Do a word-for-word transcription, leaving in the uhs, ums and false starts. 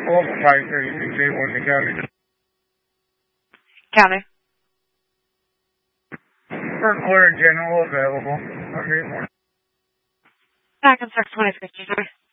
Local five thirty-six eight one to county. County. First quarter general available. Okay. Back in six twenty fifty-three.